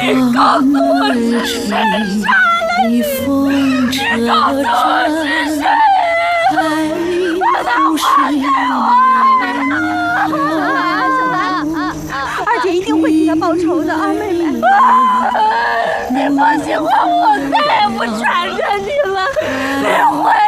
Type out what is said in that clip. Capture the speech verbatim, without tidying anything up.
你告诉我是谁杀了你？你告诉我是谁？把他还给我！ 二姐一定会替他报仇的，二妹妹。 你不喜欢我，再也不缠着你了，你回